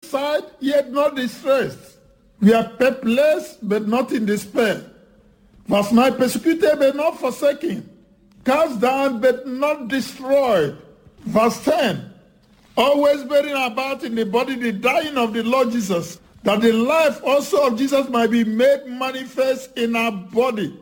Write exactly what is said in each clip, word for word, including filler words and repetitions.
side, yet not distressed. We are perplexed, but not in despair. Verse nine, persecuted, but not forsaken. Cast down, but not destroyed. Verse ten, always bearing about in the body the dying of the Lord Jesus, that the life also of Jesus might be made manifest in our body.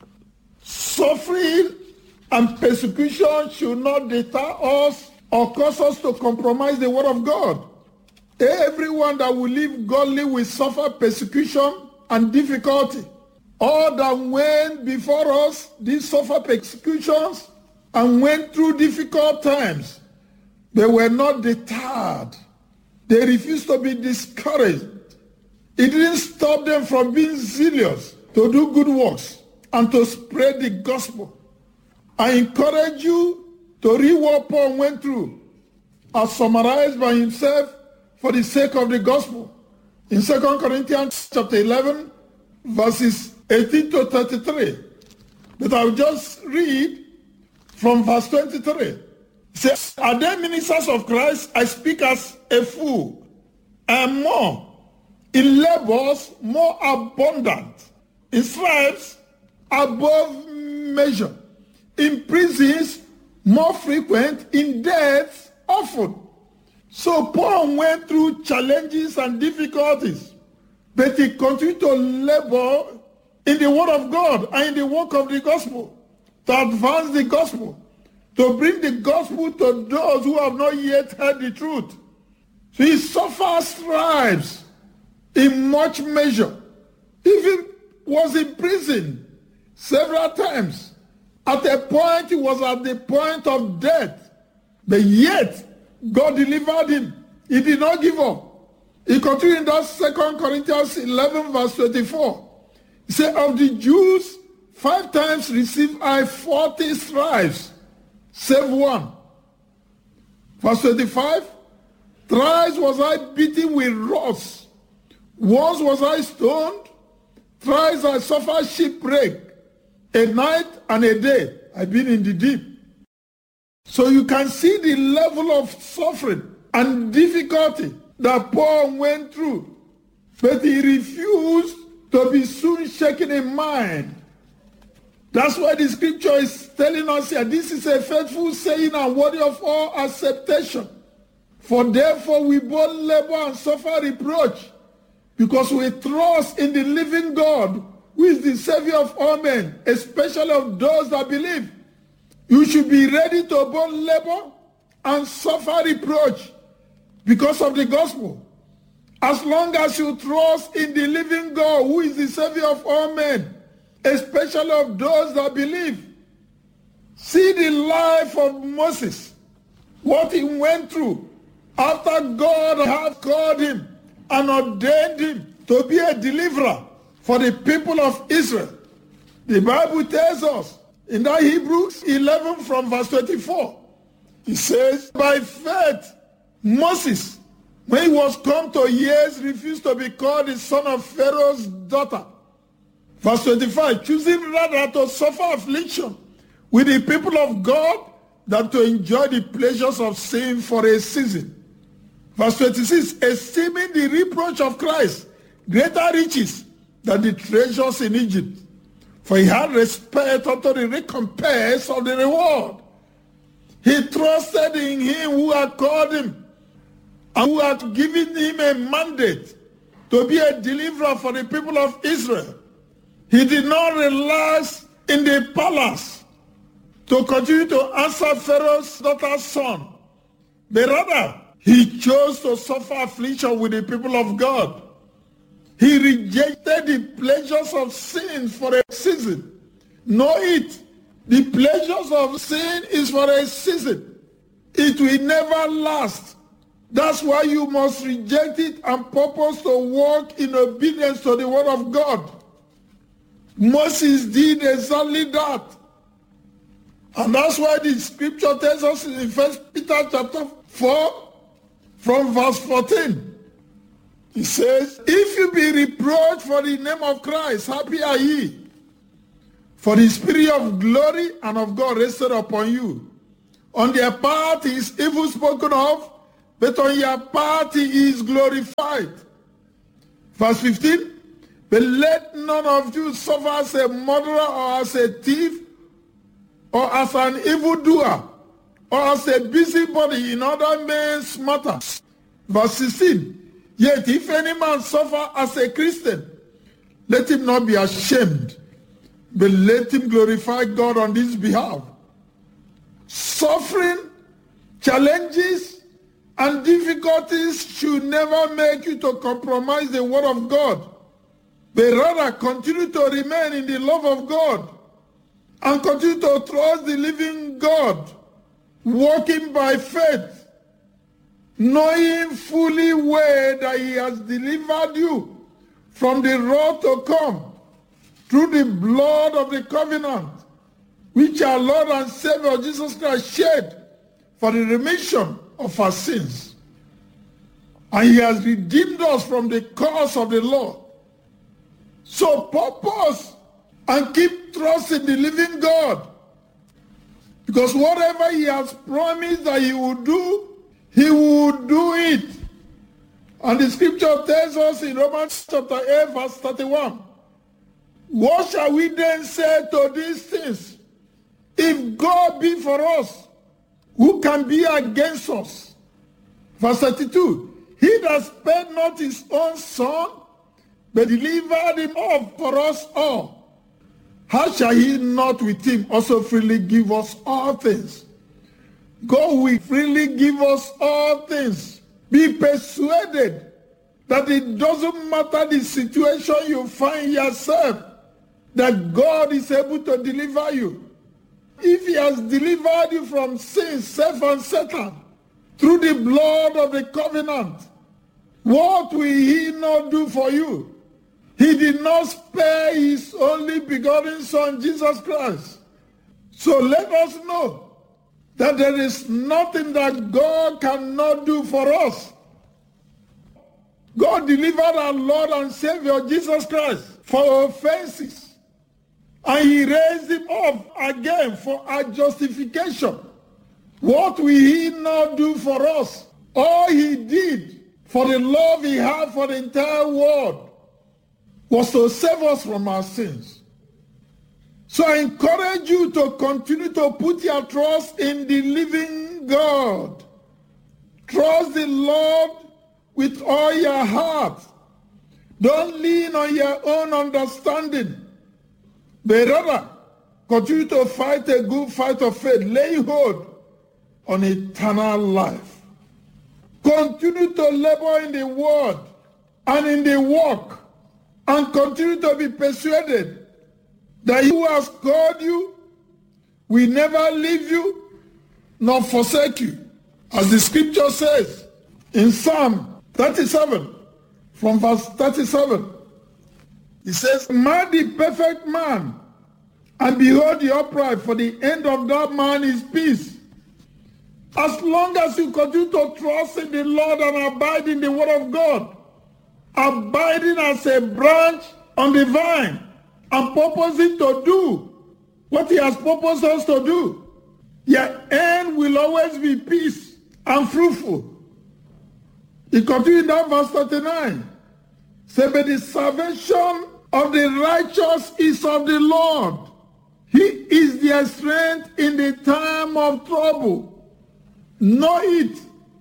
Suffering and persecution should not deter us or cause us to compromise the word of God. Everyone that will live godly will suffer persecution and difficulty. All that went before us did suffer persecutions and went through difficult times. They were not deterred. They refused to be discouraged. It didn't stop them from being zealous to do good works and to spread the gospel. I encourage you to read what Paul went through as summarized by himself for the sake of the gospel. In Second Corinthians chapter eleven, verses eighteen to thirty-three. But I'll just read from verse twenty-three. It says, are they ministers of Christ? I speak as a fool, and more, in labors more abundant, in stripes above measure, in prisons more frequent, in deaths often. So Paul went through challenges and difficulties, but he continued to labor in the word of God and in the work of the gospel, to advance the gospel, to bring the gospel to those who have not yet heard the truth. So he suffered stripes in much measure. Even was in prison several times. At a point, he was at the point of death. But yet, God delivered him. He did not give up. He continued in that Second Corinthians eleven, verse twenty-four. He said, of the Jews, five times received I forty stripes, save one. Verse twenty-five, thrice was I beaten with rods. Once was I stoned. Thrice I suffered shipwreck. A night and a day I've been in the deep. So you can see the level of suffering and difficulty that Paul went through. But he refused to be soon shaken in mind. That's why the scripture is telling us here, this is a faithful saying and worthy of all acceptation. For therefore we both labor and suffer reproach, because we trust in the living God, who is the Savior of all men, especially of those that believe. You should be ready to both labor and suffer reproach because of the gospel. As long as you trust in the living God, who is the Savior of all men, especially of those that believe. See the life of Moses, what he went through after God had called him and ordained him to be a deliverer for the people of Israel. The Bible tells us in that Hebrews eleven from verse twenty-four, it says, by faith, Moses, when he was come to years, refused to be called the son of Pharaoh's daughter. Verse twenty-five, choosing rather to suffer affliction with the people of God than to enjoy the pleasures of sin for a season. Verse twenty-six, esteeming the reproach of Christ greater riches than the treasures in Egypt, for he had respect unto the recompense of the reward. He trusted in him who had called him and who had given him a mandate to be a deliverer for the people of Israel. He did not relax in the palace to continue to answer Pharaoh's daughter's son, but rather he chose to suffer affliction with the people of God. He rejected the pleasures of sin for a season. Know it. The pleasures of sin is for a season. It will never last. That's why you must reject it and purpose to walk in obedience to the word of God. Moses did exactly that. And that's why the scripture tells us in First Peter chapter four, from verse fourteen. He says, if you be reproached for the name of Christ, happy are ye. For the spirit of glory and of God rested upon you. On their part he is evil spoken of, but on your part he is glorified. Verse fifteen, but let none of you suffer as a murderer or as a thief or as an evildoer or as a busybody in other men's matters. Verse sixteen, yet if any man suffer as a Christian, let him not be ashamed, but let him glorify God on his behalf. Suffering, challenges, and difficulties should never make you to compromise the word of God, but rather continue to remain in the love of God and continue to trust the living God, walking by faith, knowing fully well that he has delivered you from the wrath to come through the blood of the covenant, which our Lord and Savior Jesus Christ shed for the remission of our sins. And he has redeemed us from the curse of the law. So purpose and keep trusting the living God, because whatever he has promised that he will do, he will do it. And the scripture tells us in Romans chapter eight verse thirty-one, what shall we then say to these things? If God be for us, who can be against us? Verse thirty-two, he that spared not his own son, but delivered him up for us all, how shall he not with him also freely give us all things? God will freely give us all things. Be persuaded that it doesn't matter the situation you find yourself, that God is able to deliver you. If he has delivered you from sin, self, and Satan through the blood of the covenant, what will he not do for you? He did not spare his only begotten Son, Jesus Christ. So let us know that there is nothing that God cannot do for us. God delivered our Lord and Savior Jesus Christ for offenses, and he raised him up again for our justification. What will he not do for us? All he did for the love he had for the entire world was to save us from our sins. So I encourage you to continue to put your trust in the living God. Trust the Lord with all your heart. Don't lean on your own understanding, but rather continue to fight a good fight of faith, laying hold on eternal life. Continue to labor in the word and in the work, and continue to be persuaded that he who has called you will never leave you nor forsake you. As the scripture says in Psalm thirty-seven, from verse thirty-seven, it says, mark the perfect man, and behold the upright, for the end of that man is peace. As long as you continue to trust in the Lord and abide in the word of God, abiding as a branch on the vine, and purposing to do what he has purposed us to do, your end will always be peace and fruitful. He continued down verse thirty-nine. Say, but the salvation of the righteous is of the Lord. He is their strength in the time of trouble. Know it,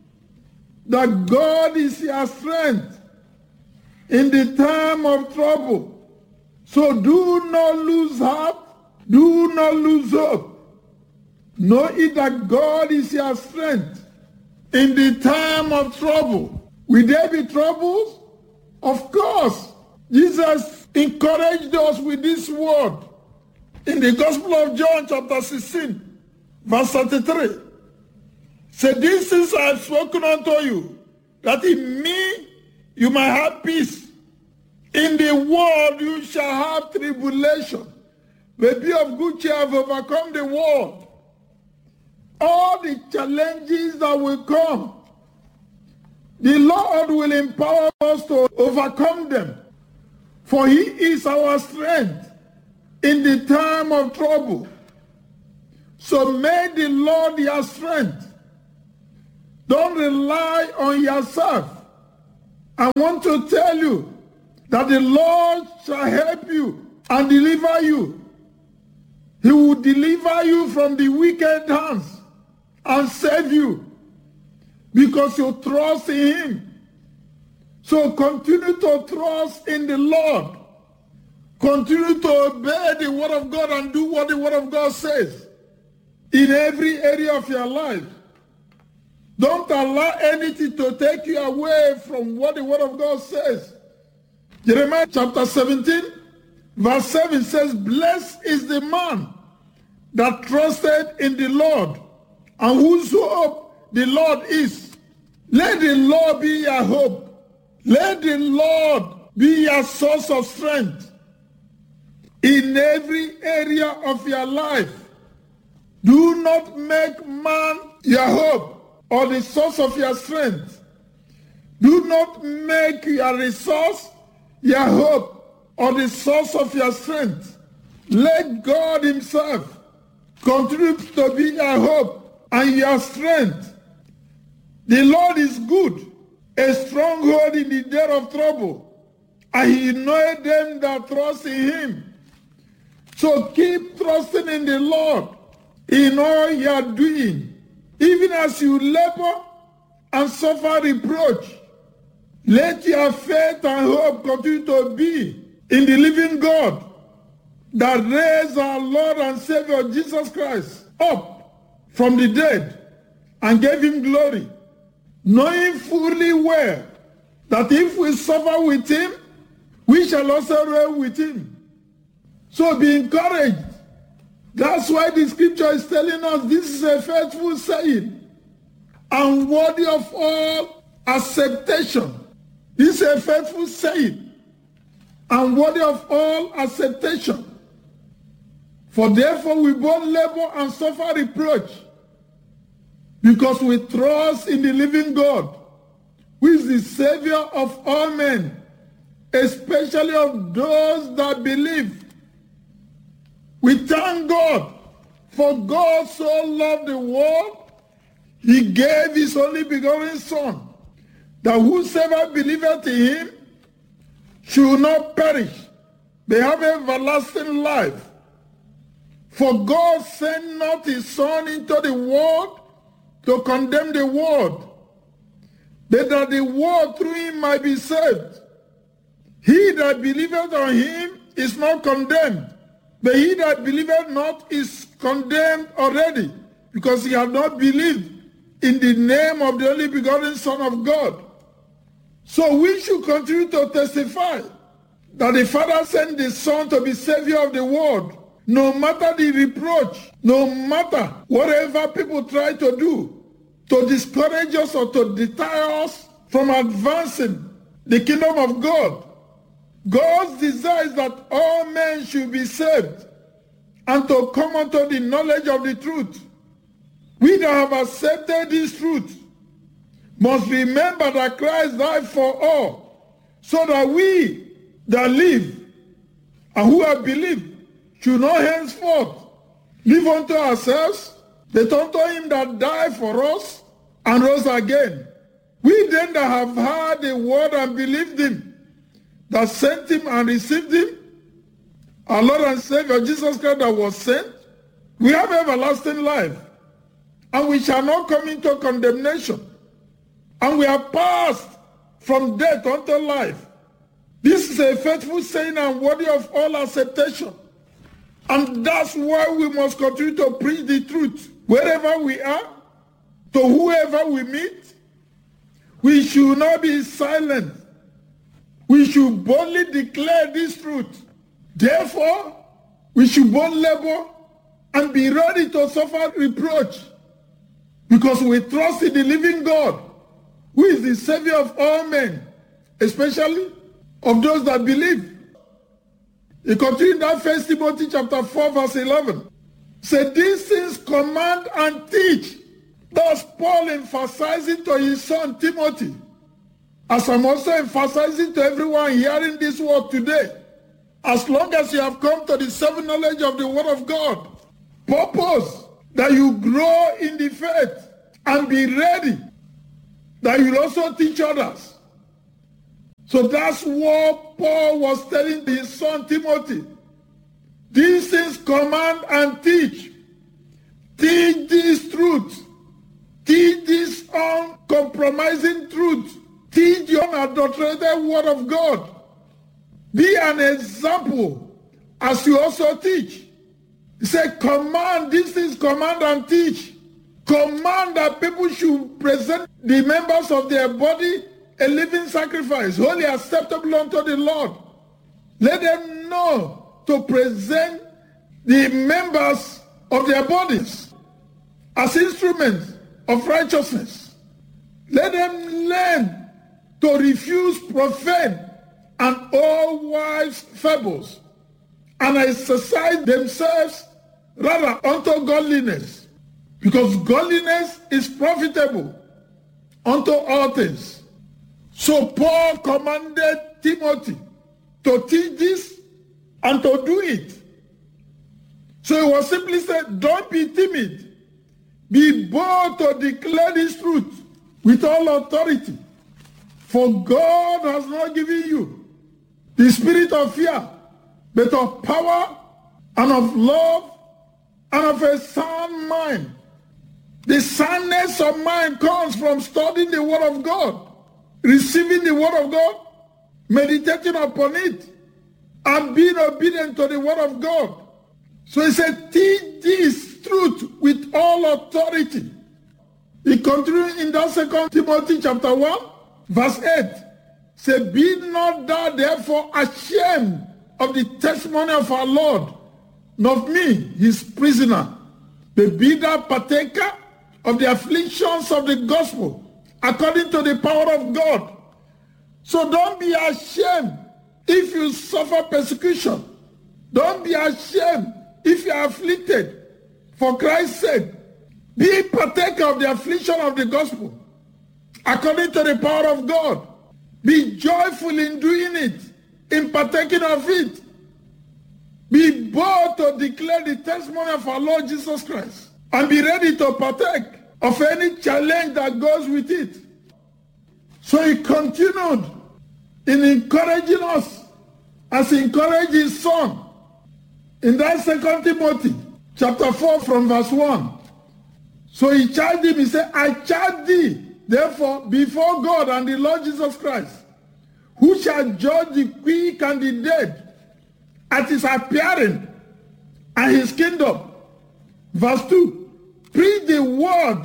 that God is your strength in the time of trouble. So do not lose heart, do not lose hope. Know it that God is your strength in the time of trouble. Will there be troubles? Of course. Jesus encouraged us with this word in the Gospel of John chapter sixteen, verse thirty-three. Say, these things I have spoken unto you, that in me you might have peace. In the world you shall have tribulation, but be of good cheer, have overcome the world. All the challenges that will come, the Lord will empower us to overcome them. For he is our strength in the time of trouble. So may the Lord your strength. Don't rely on yourself. I want to tell you that the Lord shall help you and deliver you. He will deliver you from the wicked hands and save you because you trust in him. So continue to trust in the Lord. Continue to obey the word of God and do what the word of God says in every area of your life. Don't allow anything to take you away from what the word of God says. Jeremiah chapter seventeen, verse seven says, "Blessed is the man that trusted in the Lord, and whose hope the Lord is." Let the Lord be your hope. Let the Lord be your source of strength in every area of your life. Do not make man your hope or the source of your strength. Do not make your resource your hope or the source of your strength. Let God himself continue to be your hope and your strength. The Lord is good, a stronghold in the day of trouble, and he knoweth them that trust in him. So keep trusting in the Lord in all you are doing, even as you labor and suffer reproach. Let your faith and hope continue to be in the living God that raised our Lord and Savior Jesus Christ up from the dead and gave him glory, knowing fully well that if we suffer with him, we shall also reign with him. So be encouraged. That's why the scripture is telling us this is a faithful saying and worthy of all acceptation. This is a faithful saying and worthy of all acceptation. For therefore we both labor and suffer reproach, because we trust in the living God, who is the Savior of all men, especially of those that believe. We thank God, for God so loved the world, he gave his only begotten Son, that whosoever believeth in him should not perish, but have everlasting life. For God sent not his Son into the world to condemn the world, but that the world through him might be saved. He that believeth on him is not condemned, but he that believeth not is condemned already, because he had not believed in the name of the only begotten Son of God. So we should continue to testify that the Father sent the Son to be Savior of the world, no matter the reproach, no matter whatever people try to do to discourage us or to deter us from advancing the kingdom of God. God's desire is that all men should be saved and to come unto the knowledge of the truth. We that have accepted this truth must remember that Christ died for all, so that we that live and who have believed should not henceforth live unto ourselves, but unto him that died for us and rose again. We then that have heard the word and believed him, that sent him and received him, our Lord and Savior Jesus Christ that was sent, we have everlasting life, and we shall not come into condemnation, and we are passed from death unto life. This is a faithful saying and worthy of all acceptation. And that's why we must continue to preach the truth wherever we are, to whoever we meet. We should not be silent. We should boldly declare this truth. Therefore, we should both labor and be ready to suffer reproach, because we trust in the living God, who is the Savior of all men, especially of those that believe. He continued that First Timothy chapter four verse eleven. Say, these things command and teach. Thus Paul emphasizing to his son Timothy, as I'm also emphasizing to everyone hearing this word today. As long as you have come to the saving knowledge of the word of God, purpose that you grow in the faith and be ready that you also teach others. So that's what Paul was telling his son Timothy. These things command and teach. Teach this truth. Teach this uncompromising truth. Teach your unadulterated word of God. Be an example as you also teach. He said, command, these things command and teach. Command that people should present the members of their body a living sacrifice, wholly acceptable unto the Lord. Let them know to present the members of their bodies as instruments of righteousness. Let them learn to refuse profane and all wives' fables, and exercise themselves rather unto godliness, because godliness is profitable unto all things. So Paul commanded Timothy to teach this and to do it. So he was simply said, don't be timid. Be bold to declare this truth with all authority. For God has not given you the spirit of fear, but of power and of love and of a sound mind. The soundness of mind comes from studying the Word of God, receiving the Word of God, meditating upon it, and being obedient to the Word of God. So he said, teach this truth with all authority. He continued in that second Timothy chapter one, verse eight. Say, be not thou therefore ashamed of the testimony of our Lord, nor of me, his prisoner, but be thou partaker of the afflictions of the gospel, according to the power of God. So don't be ashamed if you suffer persecution. Don't be ashamed if you are afflicted for Christ's sake. Be partaker of the affliction of the gospel, according to the power of God. Be joyful in doing it, in partaking of it. Be bold to declare the testimony of our Lord Jesus Christ, and be ready to partake of any challenge that goes with it. So he continued in encouraging us as he encouraged his son in that second Timothy chapter four from verse one. So he charged him, he said, I charge thee, therefore, before God and the Lord Jesus Christ, who shall judge the quick and the dead at his appearing and his kingdom. Verse two, preach the word,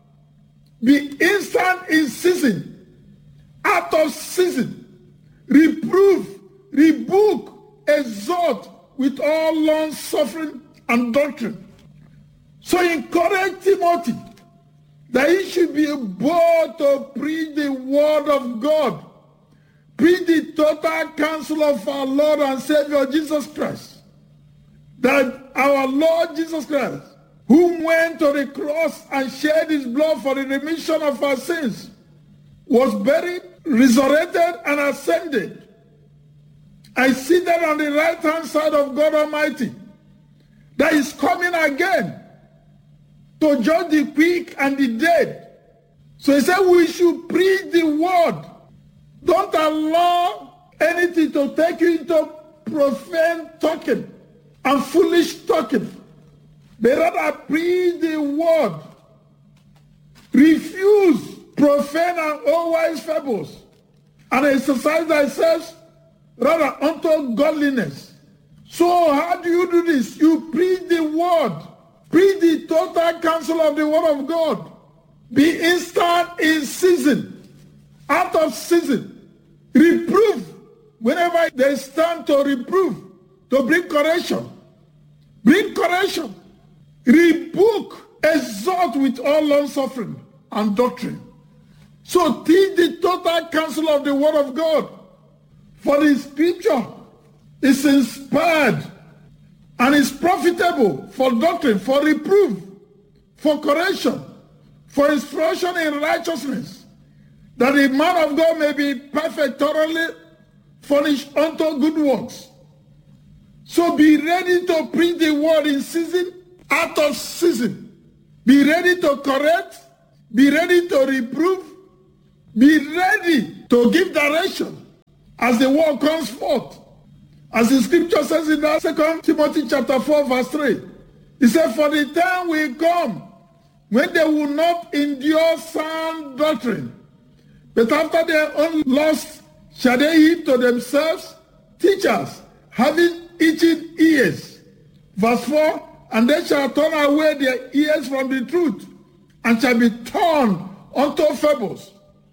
be instant in season, out of season, reprove, rebuke, exhort with all long suffering and doctrine. So encourage Timothy that he should be bold to preach the word of God, preach the total counsel of our Lord and Savior Jesus Christ, that our Lord Jesus Christ, who went to the cross and shed his blood for the remission of our sins, was buried, resurrected, and ascended, and seated on the right hand side of God Almighty, that is coming again to judge the quick and the dead. So he said we should preach the word. Don't allow anything to take you into profane talking and foolish talking, but rather preach the word. Refuse profane and unwise fables, and exercise thyself rather unto godliness. So how do you do this? You preach the word. Preach the total counsel of the word of God. Be instant in season, out of season. Reprove whenever they stand to reprove, to bring correction. Bring correction. Rebuke, exhort with all long suffering and doctrine. So teach the total counsel of the word of God. For the scripture is inspired and is profitable for doctrine, for reproof, for correction, for instruction in righteousness, that the man of God may be perfect, thoroughly furnished unto good works. So be ready to preach the word in season, out of season. Be ready to correct, be ready to reprove, Be ready to give direction as the word comes forth. As the scripture says in that Second Timothy chapter four, verse three, it says, for the time will come when they will not endure sound doctrine, but after their own lust shall they heap to themselves teachers, having itching ears. Verse four, and they shall turn away their ears from the truth, and shall be turned unto fables.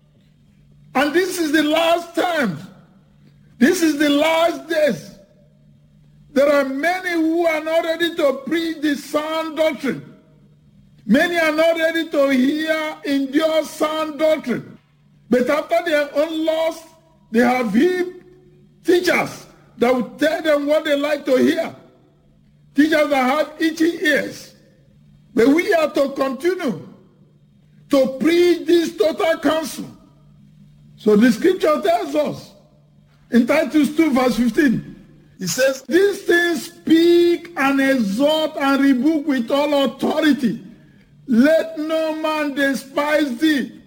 And this is the last time. This is the last days. There are many who are not ready to preach the sound doctrine. Many are not ready to hear, endure sound doctrine. But after their own lust, they have heaped teachers that will tell them what they like to hear. Teachers that have itchy ears. But we are to continue to preach this total counsel. So the scripture tells us in Titus two verse fifteen, it says, these things speak and exhort and rebuke with all authority. Let no man despise thee.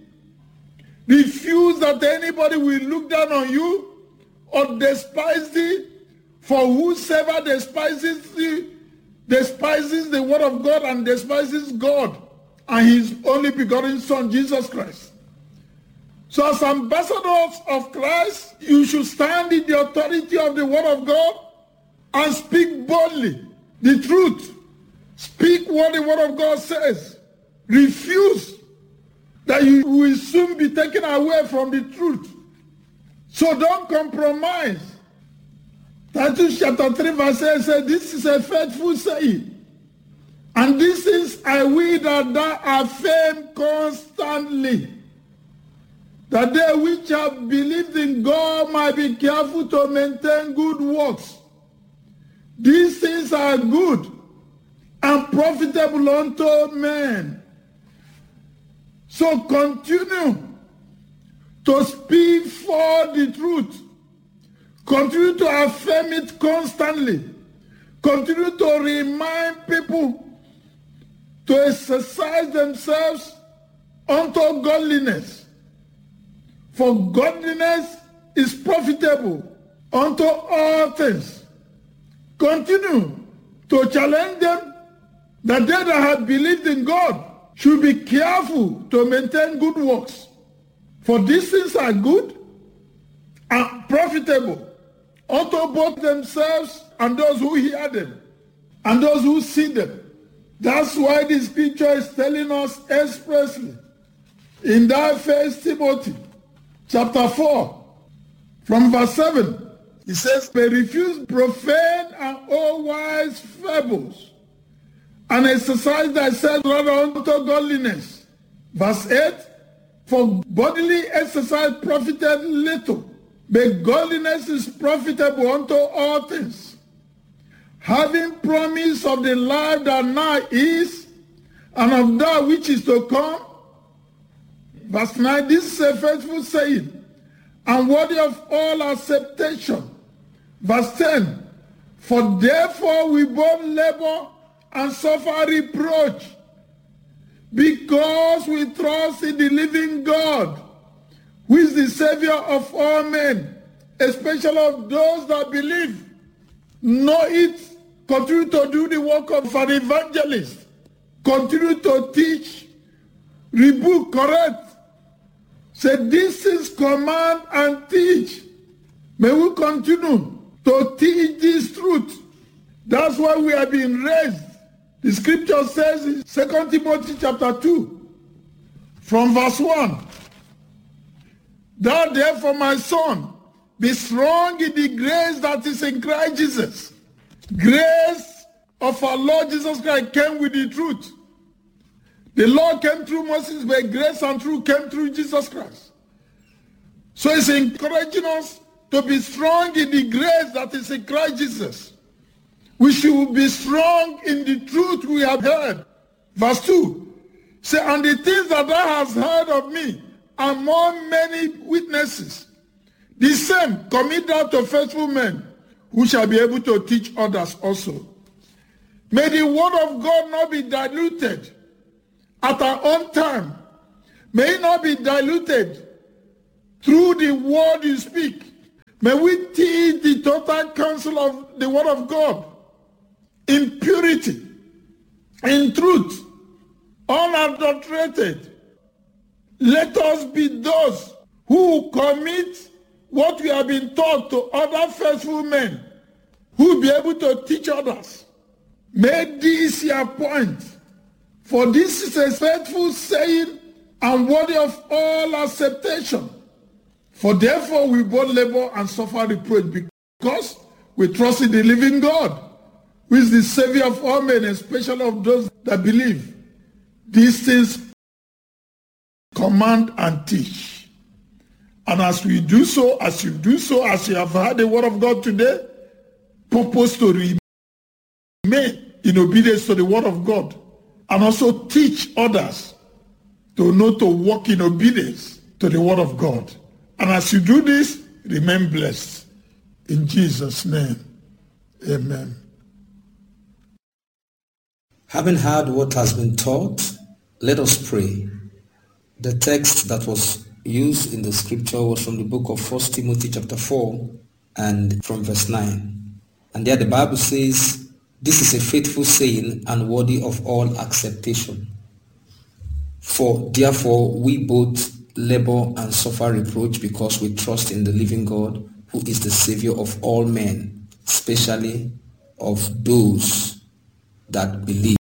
Refuse that anybody will look down on you or despise thee, for whosoever despises thee despises the word of God and despises God and his only begotten Son, Jesus Christ. So as ambassadors of Christ, you should stand in the authority of the word of God and speak boldly the truth. Speak what the word of God says. Refuse that you will soon be taken away from the truth. So don't compromise. Titus chapter three verse eight says, this is a faithful saying, and this is I will that thou affirm constantly, that they which have believed in God might be careful to maintain good works. These things are good and profitable unto men. So continue to speak for the truth. Continue to affirm it constantly. Continue to remind people to exercise themselves unto godliness. For godliness is profitable unto all things. Continue to challenge them that they that have believed in God should be careful to maintain good works. For these things are good and profitable unto both themselves and those who hear them and those who see them. That's why the scripture is telling us expressly in that First Timothy chapter four, from verse seven, it says, they refuse profane and all-wise fables, and exercise thyself rather unto godliness. Verse eight, for bodily exercise profited little, but godliness is profitable unto all things, having promise of the life that now is, and of that which is to come. Verse nine, this is a faithful saying, and worthy of all acceptation. Verse ten, for therefore we both labor and suffer reproach, because we trust in the living God, who is the Savior of all men, especially of those that believe. Know it, continue to do the work of an evangelist, continue to teach, rebuke, correct. Say, this is command and teach. May we continue to teach this truth. That's why we have been raised. The scripture says in Second Timothy chapter two, from verse one, thou therefore, my son, be strong in the grace that is in Christ Jesus. Grace of our Lord Jesus Christ came with the truth. The law came through Moses, but grace and truth came through Jesus Christ. So it's encouraging us to be strong in the grace that is in Christ Jesus. We should be strong in the truth we have heard. Verse two, say, and the things that thou hast heard of me among many witnesses, the same commit thou to faithful men, who shall be able to teach others also. May the word of God not be diluted at our own time. May it not be diluted through the word you speak. May we teach the total counsel of the word of God in purity, in truth, unadulterated. Let us be those who commit what we have been taught to other faithful men who will be able to teach others. Make this your point, for this is a faithful saying and worthy of all acceptation. For therefore we both labor and suffer reproach, because we trust in the living God, who is the Savior of all men, especially of those that believe. These things command and teach. And as we do so, as you do so, as you have heard the word of God today, purpose to remain in obedience to the word of God, and also teach others to know to walk in obedience to the word of God. And as you do this, remain blessed. In Jesus' name, amen. Having heard what has been taught, let us pray. The text that was used in the scripture was from the book of First Timothy chapter four and from verse nine. And there the Bible says, "This is a faithful saying and worthy of all acceptation. For therefore we both labor and suffer reproach, because we trust in the living God, who is the Savior of all men, especially of those that believe."